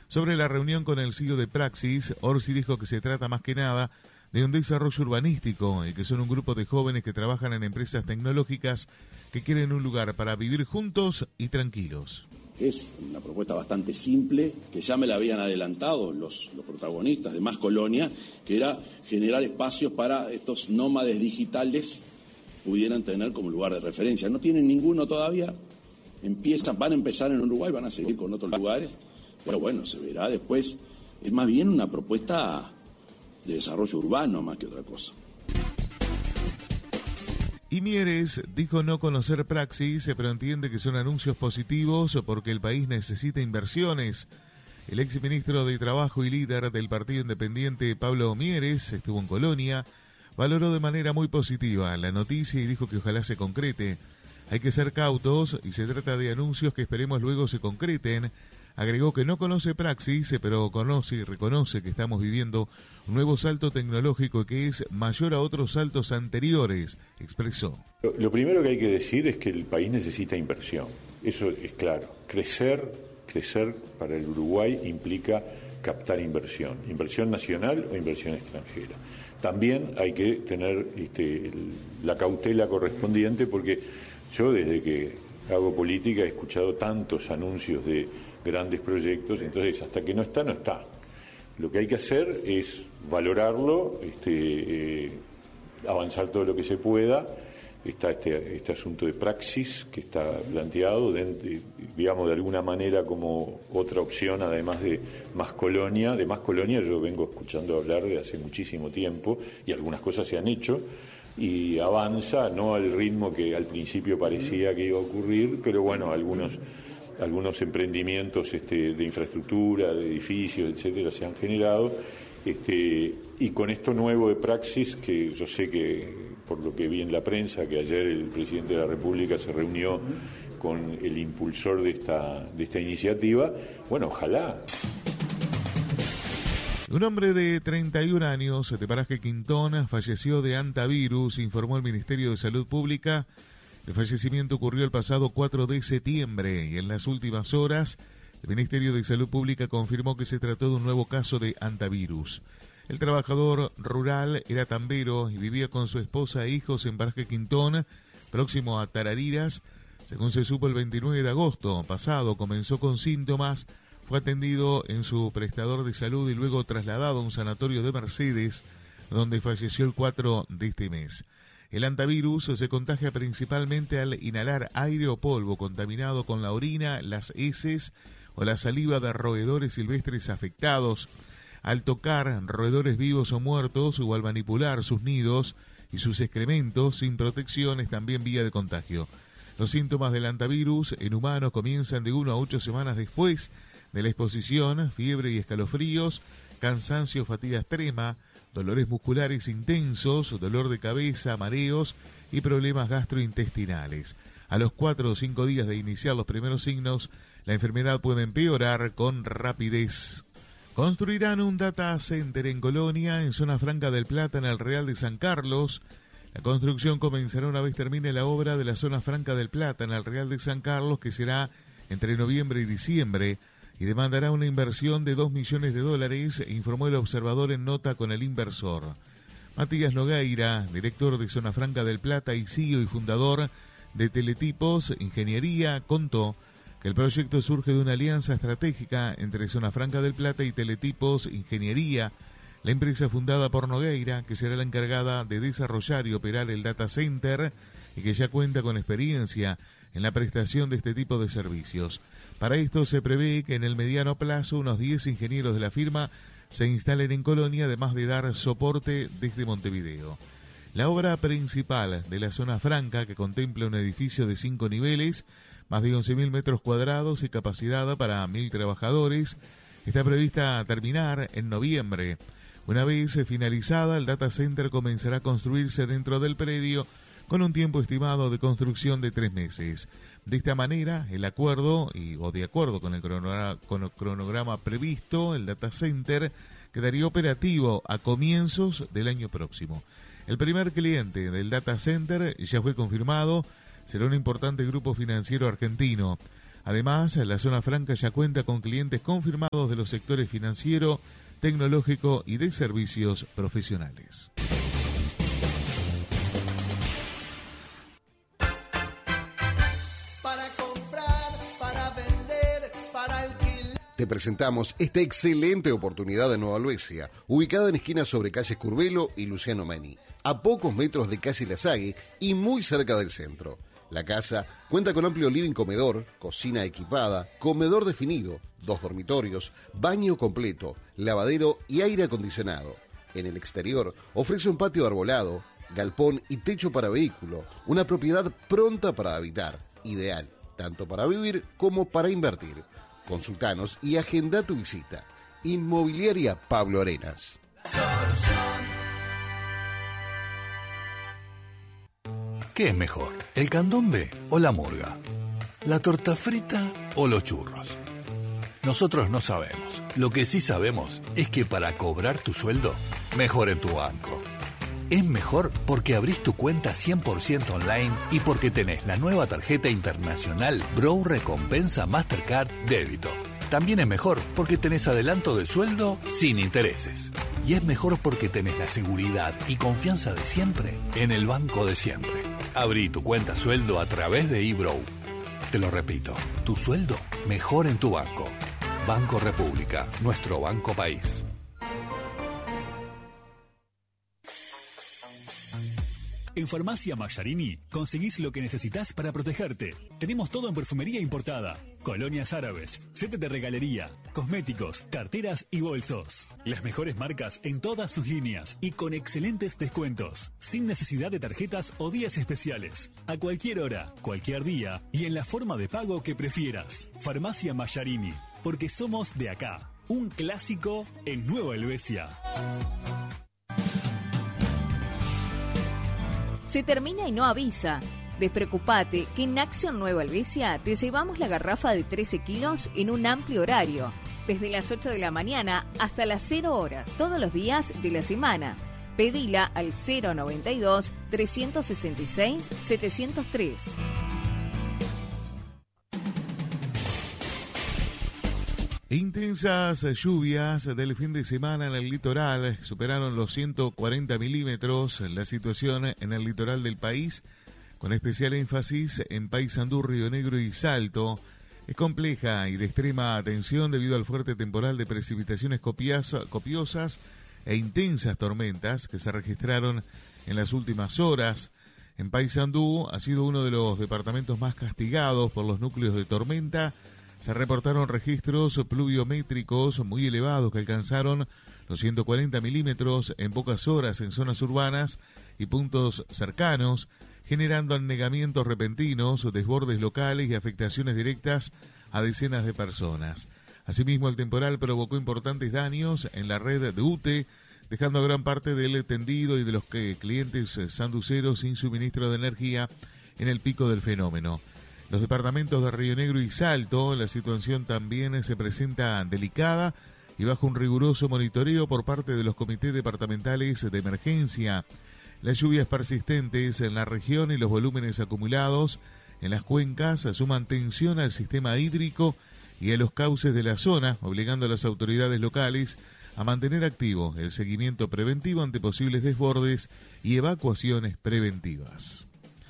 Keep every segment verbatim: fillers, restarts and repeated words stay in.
Sobre la reunión con el C E O de Praxis, Orsi dijo que se trata más que nada de un desarrollo urbanístico y que son un grupo de jóvenes que trabajan en empresas tecnológicas que quieren un lugar para vivir juntos y tranquilos. Es una propuesta bastante simple, que ya me la habían adelantado los, los protagonistas de Más Colonia, que era generar espacios para estos nómades digitales pudieran tener como lugar de referencia. No tienen ninguno todavía, empiezan, van a empezar en Uruguay, van a seguir con otros lugares, pero bueno, se verá después. Es más bien una propuesta de desarrollo urbano más que otra cosa. Y Mieres dijo no conocer Praxis, pero entiende que son anuncios positivos porque el país necesita inversiones. El exministro de Trabajo y líder del Partido Independiente, Pablo Mieres, estuvo en Colonia, valoró de manera muy positiva la noticia y dijo que ojalá se concrete. Hay que ser cautos y se trata de anuncios que esperemos luego se concreten. Agregó que no conoce Praxis, pero conoce y reconoce que estamos viviendo un nuevo salto tecnológico que es mayor a otros saltos anteriores, expresó. Lo, lo primero que hay que decir es que el país necesita inversión, eso es claro. Crecer, crecer para el Uruguay implica captar inversión, inversión nacional o inversión extranjera. También hay que tener este, el, la cautela correspondiente porque yo desde que hago política he escuchado tantos anuncios de grandes proyectos, entonces hasta que no está, no está. Lo que hay que hacer es valorarlo, este, eh, avanzar todo lo que se pueda. Está este, este asunto de Praxis que está planteado, de, de, digamos, de alguna manera como otra opción, además de Más Colonia. De Más Colonia yo vengo escuchando hablar de hace muchísimo tiempo y algunas cosas se han hecho y avanza, no al ritmo que al principio parecía que iba a ocurrir, pero bueno, algunos... algunos emprendimientos este, de infraestructura, de edificios, etcétera, se han generado, este, y con esto nuevo de Praxis, que yo sé que, por lo que vi en la prensa, que ayer el presidente de la República se reunió con el impulsor de esta, de esta iniciativa, bueno, ojalá. Un hombre de treinta y un años de Paraje Quintón falleció de antivirus, informó el Ministerio de Salud Pública. El fallecimiento ocurrió el pasado cuatro de septiembre y en las últimas horas el Ministerio de Salud Pública confirmó que se trató de un nuevo caso de antivirus. El trabajador rural era tambero y vivía con su esposa e hijos en Paraje Quintón, próximo a Tarariras. Según se supo, el veintinueve de agosto pasado comenzó con síntomas, fue atendido en su prestador de salud y luego trasladado a un sanatorio de Mercedes, donde falleció el cuatro de este mes. El antivirus se contagia principalmente al inhalar aire o polvo contaminado con la orina, las heces o la saliva de roedores silvestres afectados, al tocar roedores vivos o muertos o al manipular sus nidos y sus excrementos sin protección es también vía de contagio. Los síntomas del antivirus en humanos comienzan de uno a ocho semanas después de la exposición: fiebre y escalofríos, cansancio, fatiga extrema, dolores musculares intensos, dolor de cabeza, mareos y problemas gastrointestinales. A los cuatro o cinco días de iniciar los primeros signos, la enfermedad puede empeorar con rapidez. Construirán un data center en Colonia, en zona franca del Plata, en el Real de San Carlos. La construcción comenzará una vez termine la obra de la zona franca del Plata, en el Real de San Carlos, que será entre noviembre y diciembre, y demandará una inversión de dos millones de dólares, informó el observador en nota con el inversor. Matías Nogueira, director de Zona Franca del Plata y C E O y fundador de Teletipos Ingeniería, contó que el proyecto surge de una alianza estratégica entre Zona Franca del Plata y Teletipos Ingeniería, la empresa fundada por Nogueira, que será la encargada de desarrollar y operar el data center y que ya cuenta con experiencia en la prestación de este tipo de servicios. Para esto se prevé que en el mediano plazo unos diez ingenieros de la firma se instalen en Colonia, además de dar soporte desde Montevideo. La obra principal de la Zona Franca, que contempla un edificio de cinco niveles, más de once mil metros cuadrados y capacidad para mil trabajadores, está prevista terminar en noviembre. Una vez finalizada, el data center comenzará a construirse dentro del predio con un tiempo estimado de construcción de tres meses. De esta manera, el acuerdo, y, o de acuerdo con el, cronograma, con el cronograma previsto, el data center quedaría operativo a comienzos del año próximo. El primer cliente del data center ya fue confirmado, será un importante grupo financiero argentino. Además, la zona franca ya cuenta con clientes confirmados de los sectores financiero, tecnológico y de servicios profesionales. Para comprar, para vender, para alquilar. Te presentamos esta excelente oportunidad en Nueva Helvecia, ubicada en esquina sobre calles Curvelo y Luciano Meni, a pocos metros de calle Lasague y muy cerca del centro. La casa cuenta con amplio living comedor, cocina equipada, comedor definido, dos dormitorios, baño completo, lavadero y aire acondicionado. En el exterior ofrece un patio arbolado, galpón y techo para vehículo, una propiedad pronta para habitar, ideal tanto para vivir como para invertir. Consultanos y agenda tu visita. Inmobiliaria Pablo Arenas. ¿Qué es mejor, el candombe o la murga? ¿La torta frita o los churros? Nosotros no sabemos. Lo que sí sabemos es que para cobrar tu sueldo, mejor en tu banco. Es mejor porque abrís tu cuenta cien por ciento online y porque tenés la nueva tarjeta internacional Bro Recompensa Mastercard Débito. También es mejor porque tenés adelanto de sueldo sin intereses. Y es mejor porque tenés la seguridad y confianza de siempre en el banco de siempre. Abrí tu cuenta sueldo a través de eBrow. Te lo repito, tu sueldo mejor en tu banco. Banco República, nuestro banco país. En Farmacia Mayarini conseguís lo que necesitas para protegerte. Tenemos todo en perfumería importada, colonias árabes, set de regalería, cosméticos, carteras y bolsos. Las mejores marcas en todas sus líneas y con excelentes descuentos, sin necesidad de tarjetas o días especiales. A cualquier hora, cualquier día y en la forma de pago que prefieras. Farmacia Mayarini, porque somos de acá. Un clásico en Nueva Helvecia. Se termina y no avisa. Despreocupate que en Acción Nueva Helvecia te llevamos la garrafa de trece kilos en un amplio horario, desde las ocho de la mañana hasta las cero horas, todos los días de la semana. Pedila al cero noventa y dos, trescientos sesenta y seis, setecientos tres. Intensas lluvias del fin de semana en el litoral superaron los ciento cuarenta milímetros. La situación en el litoral del país, con especial énfasis en Paysandú, Río Negro y Salto, es compleja y de extrema atención debido al fuerte temporal de precipitaciones copiosas e intensas tormentas que se registraron en las últimas horas. En Paysandú ha sido uno de los departamentos más castigados por los núcleos de tormenta. Se reportaron registros pluviométricos muy elevados que alcanzaron los ciento cuarenta milímetros en pocas horas en zonas urbanas y puntos cercanos, generando anegamientos repentinos, desbordes locales y afectaciones directas a decenas de personas. Asimismo, el temporal provocó importantes daños en la red de U T E, dejando gran parte del tendido y de los clientes sanduceros sin suministro de energía en el pico del fenómeno. Los departamentos de Río Negro y Salto, la situación también se presenta delicada y bajo un riguroso monitoreo por parte de los comités departamentales de emergencia. Las lluvias persistentes en la región y los volúmenes acumulados en las cuencas suman tensión al sistema hídrico y a los cauces de la zona, obligando a las autoridades locales a mantener activo el seguimiento preventivo ante posibles desbordes y evacuaciones preventivas.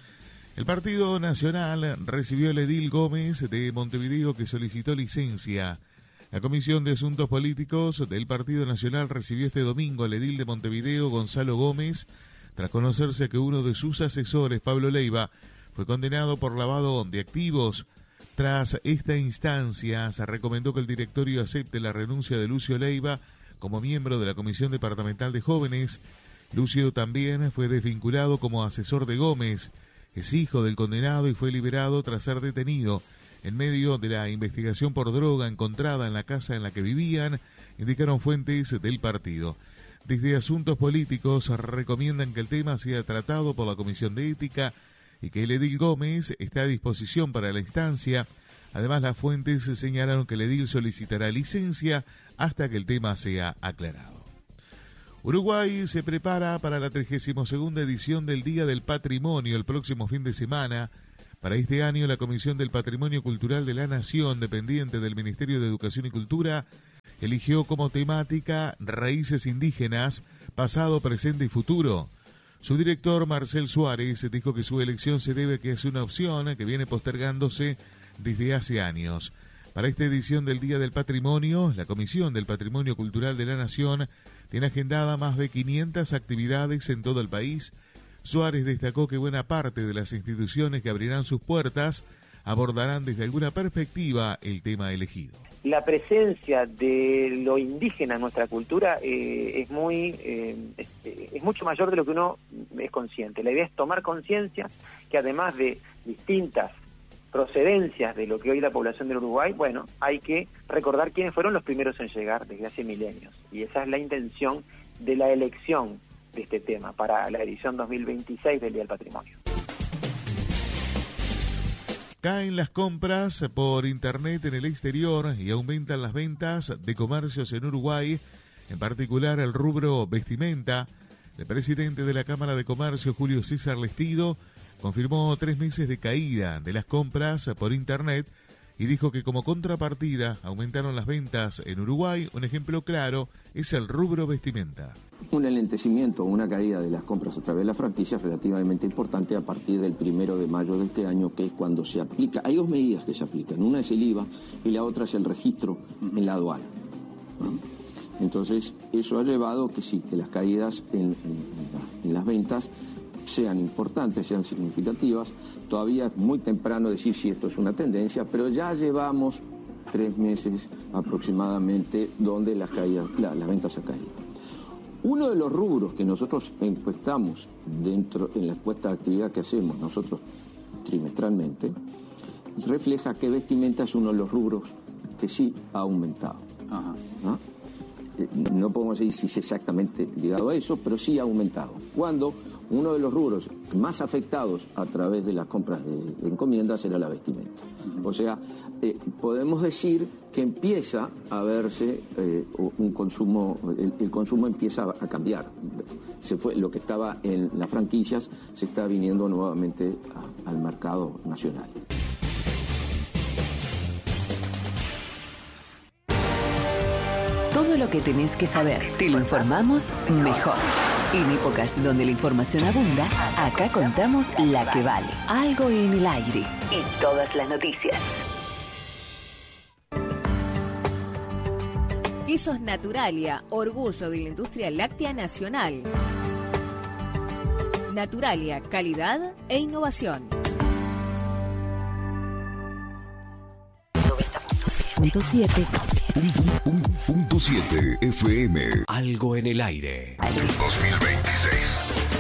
El Partido Nacional recibió al edil Gómez de Montevideo, que solicitó licencia. La Comisión de Asuntos Políticos del Partido Nacional recibió este domingo al edil de Montevideo, Gonzalo Gómez, tras conocerse que uno de sus asesores, Pablo Leiva, fue condenado por lavado de activos. Tras esta instancia, se recomendó que el directorio acepte la renuncia de Lucio Leiva como miembro de la Comisión Departamental de Jóvenes. Lucio también fue desvinculado como asesor de Gómez. Es hijo del condenado y fue liberado tras ser detenido en medio de la investigación por droga encontrada en la casa en la que vivían, indicaron fuentes del partido. Desde Asuntos Políticos recomiendan que el tema sea tratado por la Comisión de Ética y que el edil Gómez está a disposición para la instancia. Además, las fuentes señalaron que el edil solicitará licencia hasta que el tema sea aclarado. Uruguay se prepara para la trigésima segunda edición del Día del Patrimonio el próximo fin de semana. Para este año, la Comisión del Patrimonio Cultural de la Nación, dependiente del Ministerio de Educación y Cultura, eligió como temática Raíces Indígenas, Pasado, Presente y Futuro. Su director, Marcel Suárez, dijo que su elección se debe a que es una opción que viene postergándose desde hace años. Para esta edición del Día del Patrimonio, la Comisión del Patrimonio Cultural de la Nación tiene agendada más de quinientas actividades en todo el país. Suárez destacó que buena parte de las instituciones que abrirán sus puertas abordarán desde alguna perspectiva el tema elegido. La presencia de lo indígena en nuestra cultura eh, es muy eh, es, es mucho mayor de lo que uno es consciente. La idea es tomar conciencia que además de distintas procedencias de lo que hoy la población del Uruguay, bueno, hay que recordar quiénes fueron los primeros en llegar desde hace milenios. Y esa es la intención de la elección de este tema para la edición dos mil veintiséis del Día del Patrimonio. Caen las compras por internet en el exterior y aumentan las ventas de comercios en Uruguay, en particular el rubro vestimenta. El presidente de la Cámara de Comercio, Julio César Lestido, confirmó tres meses de caída de las compras por internet y dijo que como contrapartida aumentaron las ventas en Uruguay. Un ejemplo claro es el rubro vestimenta. Un alentecimiento o una caída de las compras a través de las franquicias relativamente importante a partir del primero de mayo de este año, que es cuando se aplica. Hay dos medidas que se aplican, una es el I V A y la otra es el registro en la aduana. Entonces, eso ha llevado que sí, que las caídas en, en, en las ventas sean importantes, sean significativas. Todavía es muy temprano decir si esto es una tendencia, pero ya llevamos tres meses aproximadamente donde las caídas, la, las ventas han caído. Uno de los rubros que nosotros encuestamos dentro en la encuesta de actividad que hacemos nosotros trimestralmente refleja que vestimenta es uno de los rubros que sí ha aumentado. Ajá. ¿No? No podemos decir si es exactamente ligado a eso, pero sí ha aumentado. Cuando uno de los rubros más afectados a través de las compras de, de encomiendas era la vestimenta. Uh-huh. O sea, eh, podemos decir que empieza a verse eh, un consumo, el, el consumo empieza a cambiar. Se fue, lo que estaba en las franquicias se está viniendo nuevamente a, al mercado nacional. Todo lo que tenés que saber, te lo informamos mejor. En épocas donde la información abunda, acá contamos la que vale. Algo en el aire. Y todas las noticias. Quesos Naturalia, orgullo de la industria láctea nacional. Naturalia, calidad e innovación. Punto siete. Punto siete F M. Algo en el aire. dos mil veintiséis.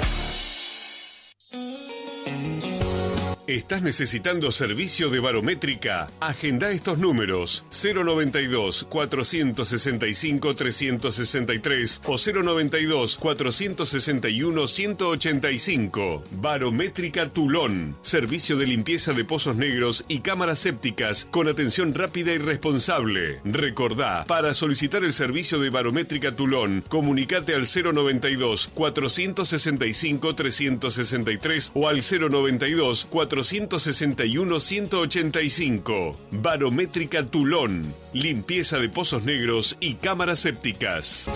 ¿Estás necesitando servicio de barométrica? Agenda estos números: cero noventa y dos, cuatrocientos sesenta y cinco, trescientos sesenta y tres o cero noventa y dos, cuatrocientos sesenta y uno, ciento ochenta y cinco. Barométrica Tulón. Servicio de limpieza de pozos negros y cámaras sépticas con atención rápida y responsable. Recordá, para solicitar el servicio de Barométrica Tulón, comunicate al cero noventa y dos, cuatrocientos sesenta y cinco, trescientos sesenta y tres o al cero noventa y dos, cuatrocientos sesenta y uno, ciento ochenta y cinco. Barométrica Tulón. Limpieza de pozos negros y cámaras sépticas.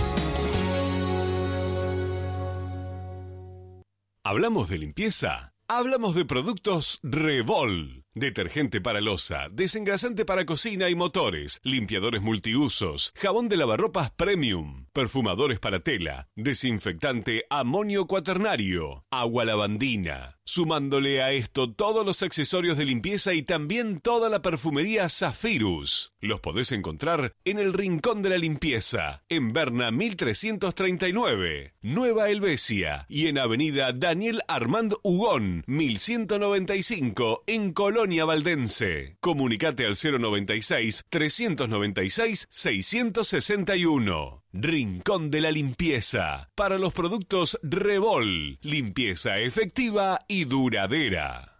¿Hablamos de limpieza? Hablamos de productos Revol. Detergente para loza, desengrasante para cocina y motores, limpiadores multiusos, jabón de lavarropas premium, perfumadores para tela, desinfectante amonio cuaternario, agua lavandina. Sumándole a esto todos los accesorios de limpieza y también toda la perfumería Zafirus. Los podés encontrar en el Rincón de la Limpieza, en Berna mil trescientos treinta y nueve, Nueva Helvecia, y en Avenida Daniel Armand Hugón, mil ciento noventa y cinco, en Colonia Valdense. Comunicate al cero noventa y seis, trescientos noventa y seis, seiscientos sesenta y uno. Rincón de la Limpieza. Para los productos Revol. Limpieza efectiva y duradera.